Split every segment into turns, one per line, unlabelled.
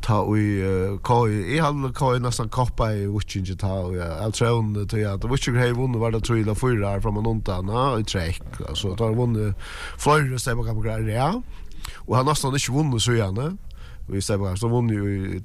ta vi KI hade KI nästan koppa I Witchinge ta och jag tror till att Witchinge har vunnit var det 3 eller 4 från man undan I träck alltså tar vunnit flera stämmer kan grejer ja och han nästan inte vunnit så gärna vi stämmer så vunnit ju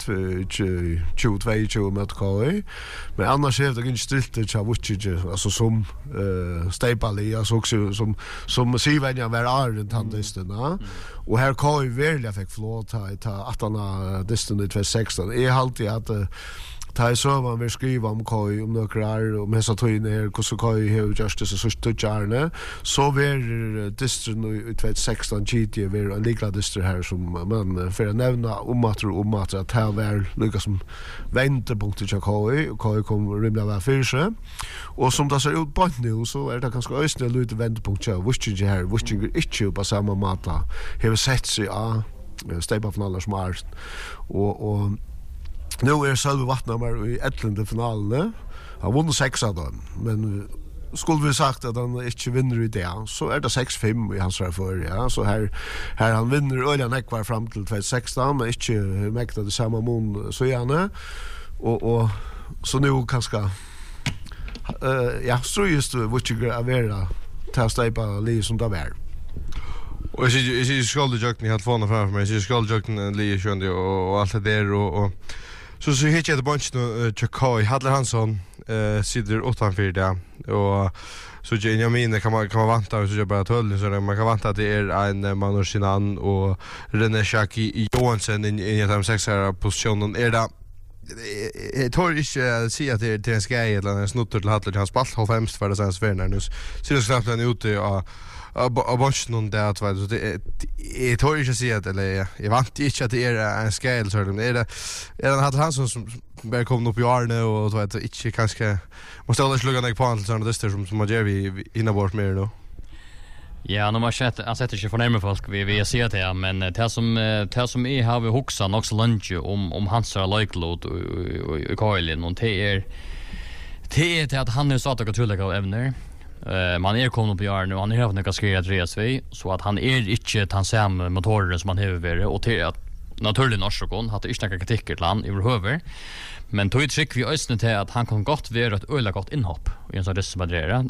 22 med KI men annars är det inte stilt till Witchinge alltså som Stapali alltså också som Sivänja var arrent handlisterna och här KI verkligen fick flåt ta att han distan I 2016 är alltid att ta så man vill skriva om KI om några om hesa tøyner hur så KI har just det så stutjarne så ver distan I 2016 GT ver en liknande distan här som man för att nämna om att här var Lucas som vändpunkter till KI och KI kom rimla var fyrse och som det ser ut på nu så är det ganska ösnä lite vändpunkt till Witchinge här Witchinge inte på samma mata har sett sig Stapa från alla smart och nu Sölve Vatnamar I ätlande finalen. Han vunnit 6 av dem, men skulle vi sagt att han inte vinner I det, så är det 6-5 I hans för ja. Så här han vinner öliga nekvar fram till 2016, men inte mäkta det samma mån så gärna. Och så nu kanske ja, så just Witchiger Avera Tastaipa Lee som det var.
Och jag skaldejökten helt fåna framför mig. Jag skaldejökten Lee kände och allt det där och så hittar jag bunch nu Chakai Hadler Hansson sitter utanför det och så jag menar kan man vänta så jag bara tull så man kan vänta att det är en Manor Sinan och René Shaki Johansson I den 6:e positionen är det jag tror inte säga att det är en skaj eller en snutter till Hadler han spalt halv främst för det sen sfärna nu så det snabbt den ute och bunch någon där att så det jag tror inte säga att eller jag vant inte att det är en skaj så är det hade han som börjar komma upp I Arne och vet inte kanske måste alla slugga ner på han såna där som man gör vi innan bort mer då.
Ja, när man sätter inte förnärma folk vi ser det men det som är har vi huxat också lunch om hans likelot och Kylin och det är att han är så att otroliga av ämnen. Man kommit upp I år nu han har några skrivet resv så att han inte han samma motorer som han har varit och till att naturligt norskon hade inte några kritik till han överhuvud men tog trick vi ösnen till att han kom gott vara ett öliga gott inhopp I en sån där smadrera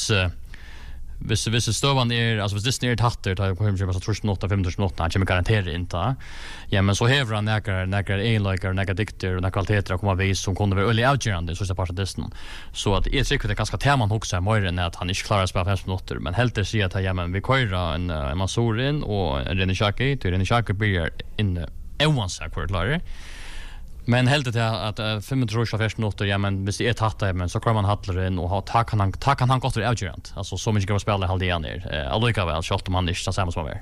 Hvis støvan altså hvis det er tatter tar på hemma så 2008 han kommer garantera inte. Ja men så häver han några enlikar några dikter och några kvaliteter att komma vis som kunde vara öliga avgörande så part av dessen. Så att är säkert det ganska teman också mer än att han inte klarar att spela 5 minuter men helt säger att ja men vi köra en Mansorin och René Shaki till René Shaki blir in oansa kvar men helt det att 35 minuter ja men hvis det är tatta men så kan man Hadler in och ta kan han gott det avgörande alltså så mycket går spela halv igen ner allika väl så att man inte samma som var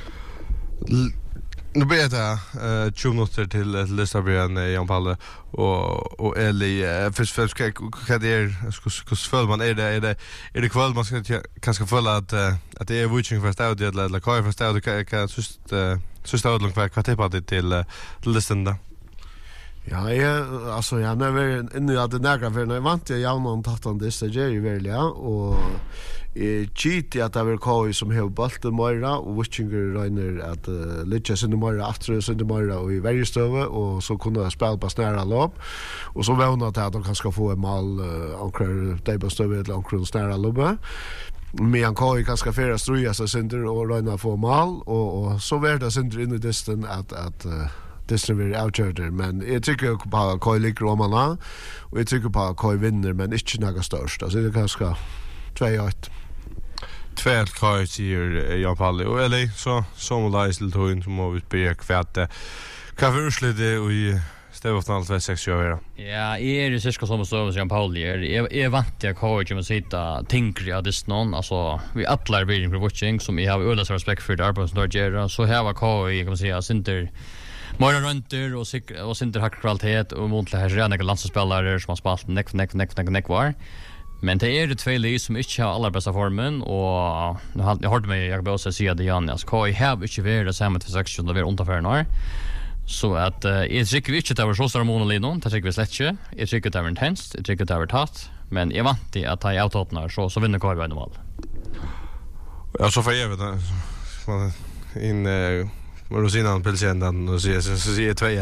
nu blir det 20 minuter till Lissabrian Jan Palle och Eli först vad det hur föll man är det kväll man ska kanske följa att det är Witching för stad eller Kai för stad kan så stad långt vad tippa det till listan där.
Ja, alltså jag när inne att det nära för när vant jag någon tattan det så Jerry väl ja och GT att det var KI som har bollen Moira och Witchinger Rainer att Lichas in the Moira efter in the Moira och I varje stöve och så kunde spela på snära lopp och så var det att de kanske få en mål ankrar där på stöve eller ankrar snära lopp men KI kanske förra struja så center och Rainer få mål och så var det center in the distance att det är väldigt outgörder, men jag tycker på att KI ligger om alla och jag tycker på att KI vinner, men inte något störst. Alltså det är ganska 2-1.
2-1 KI säger Jan Palle. Och eller så som Lars Liltoin som må vi be kvärt. Kan vi ursluta I Stefan 26 år.
Ja, är det så som så Jan Paul är vant jag KI som sitta tänker att det någon alltså vi alla vill för watching som vi har ölla respekt för det arbetet som gör så här var KI kan man säga center Mora runter och center har kvalitet och montla här rena landslagsspelare som har spelat neck var. Men det är det två lag som inte har allra bästa formen och jag hörde mig jag bara säga det igen alltså KI har inte varit det samma till section där vi utanför nu. Så att jag tycker inte att det var så stora monolin det tycker vi slett inte. Jag tycker att det var intensivt, jag tycker att det var tatt, men jag vant att ta I outåtnar så vinner KI varje mål.
Ja så för evigt in Rosinan Pilsen och så 2